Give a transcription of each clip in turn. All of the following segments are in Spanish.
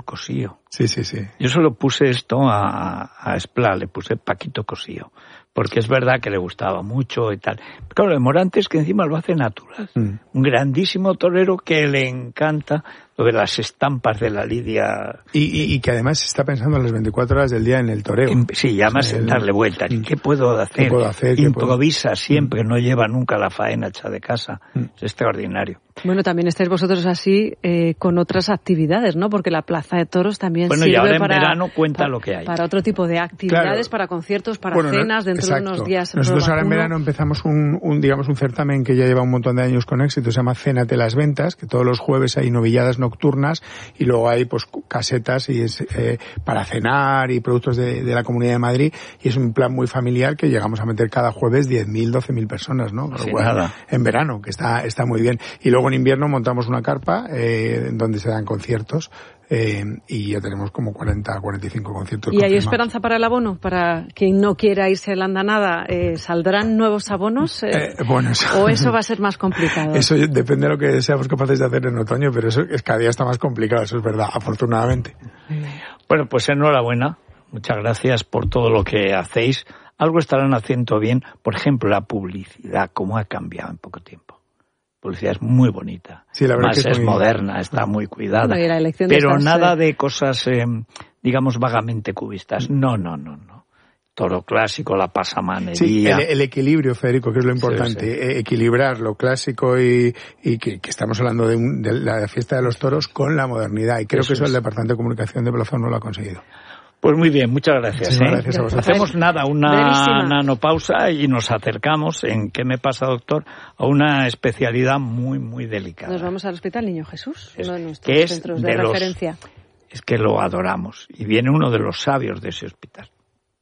Cosío. Sí. Yo solo puse esto a Esplá, le puse Paquito Cosío, porque es verdad que le gustaba mucho y tal. Pero claro, el Morante es que encima lo hace natural. Un grandísimo torero que le encanta lo de las estampas de la lidia. Y que además está pensando en las 24 horas del día en el toreo. Sí, y además en darle vueltas. ¿Qué puedo hacer? Improvisa siempre, no lleva nunca la faena hecha de casa. Es extraordinario. Bueno, también estáis vosotros así con otras actividades, ¿no? Porque la Plaza de Toros también sirve y ahora en para, verano cuenta lo que hay. Para otro tipo de actividades, para conciertos, para cenas, dentro de unos días. Nosotros ahora en verano empezamos un certamen que ya lleva un montón de años con éxito, se llama Cénate las Ventas, que todos los jueves hay novilladas nocturnas y luego hay pues casetas y es para cenar y productos de la Comunidad de Madrid, y es un plan muy familiar que llegamos a meter cada jueves 10.000, 12.000 personas, ¿no? En verano, que está muy bien. Y luego en invierno montamos una carpa donde se dan conciertos y ya tenemos como 40, 45 conciertos. ¿Y hay esperanza para el abono? Para quien no quiera irse a la andanada, ¿saldrán nuevos abonos? ¿O eso va a ser más complicado? Eso depende de lo que seamos capaces de hacer en otoño, pero eso es cada día está más complicado, eso es verdad, afortunadamente. Bueno, pues enhorabuena. Muchas gracias por todo lo que hacéis. Algo estarán haciendo bien. Por ejemplo, la publicidad, cómo ha cambiado en poco tiempo. La publicidad es muy bonita. Sí, la verdad es moderna, está muy cuidada. Pero nada de cosas, digamos, vagamente cubistas. No. Toro clásico, la pasamanería. Sí, el equilibrio, Federico, que es lo importante. Sí. Equilibrar lo clásico y que estamos hablando de la fiesta de los toros con la modernidad. Y creo que eso el Departamento de Comunicación de Plaza no lo ha conseguido. Pues muy bien, muchas gracias. Gracias a vosotros. Hacemos una nanopausa y nos acercamos, en ¿Qué me pasa, doctor?, a una especialidad muy, muy delicada. Nos vamos al Hospital Niño Jesús, uno de nuestros centros de referencia. Es que lo adoramos y viene uno de los sabios de ese hospital.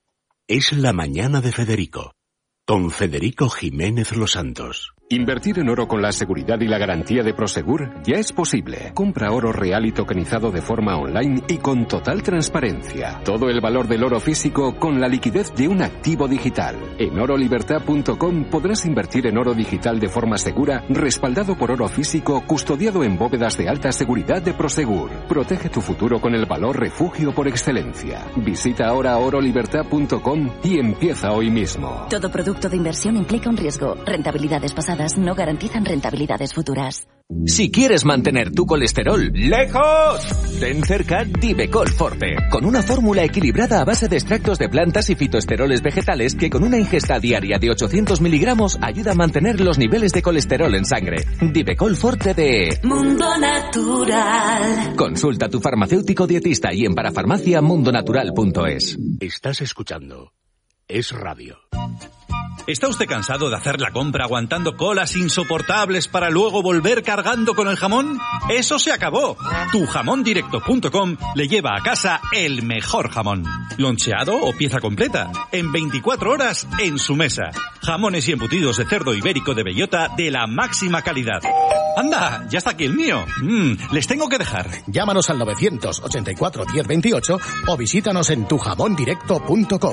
Es la mañana de Federico, con Federico Jiménez Los Santos. Invertir en oro con la seguridad y la garantía de Prosegur ya es posible. Compra oro real y tokenizado de forma online y con total transparencia. Todo el valor del oro físico con la liquidez de un activo digital. En orolibertad.com podrás invertir en oro digital de forma segura, respaldado por oro físico, custodiado en bóvedas de alta seguridad de Prosegur. Protege tu futuro con el valor refugio por excelencia. Visita ahora orolibertad.com y empieza hoy mismo. Todo producto de inversión implica un riesgo. Rentabilidades pasadas no garantizan rentabilidades futuras. Si quieres mantener tu colesterol lejos, ten cerca Divecol Forte, con una fórmula equilibrada a base de extractos de plantas y fitoesteroles vegetales que con una ingesta diaria de 800 miligramos ayuda a mantener los niveles de colesterol en sangre. Divecol Forte de Mundo Natural. Consulta a tu farmacéutico dietista y en parafarmaciamundonatural.es. Estás escuchando Es Radio. ¿Está usted cansado de hacer la compra aguantando colas insoportables para luego volver cargando con el jamón? ¡Eso se acabó! Tujamondirecto.com le lleva a casa el mejor jamón. Loncheado o pieza completa. En 24 horas en su mesa. Jamones y embutidos de cerdo ibérico de bellota de la máxima calidad. ¡Anda! ¡Ya está aquí el mío! Les tengo que dejar. Llámanos al 984 1028 o visítanos en tujamondirecto.com.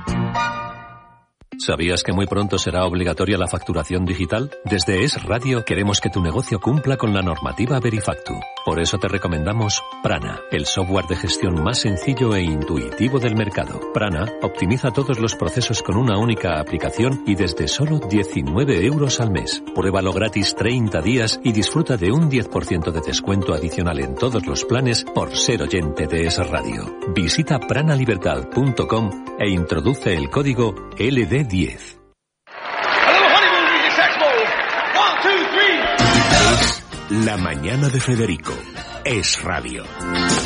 ¿Sabías que muy pronto será obligatoria la facturación digital? Desde Es Radio queremos que tu negocio cumpla con la normativa Verifactu. Por eso te recomendamos Prana, el software de gestión más sencillo e intuitivo del mercado. Prana optimiza todos los procesos con una única aplicación y desde solo 19 euros al mes. Pruébalo gratis 30 días y disfruta de un 10% de descuento adicional en todos los planes por ser oyente de Es Radio. Visita pranalibertad.com e introduce el código LD10. Es la mañana de Federico. Es Radio.